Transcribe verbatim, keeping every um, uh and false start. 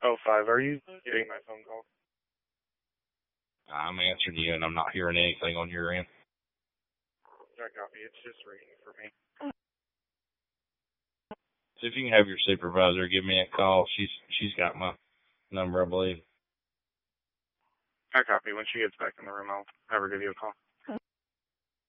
oh five. Are you getting my phone call? I'm answering you, and I'm not hearing anything on your end. I copy. It's just ringing for me. So if you can have your supervisor give me a call, she's she's got my number, I believe. I copy. When she gets back in the room, I'll have her give you a call.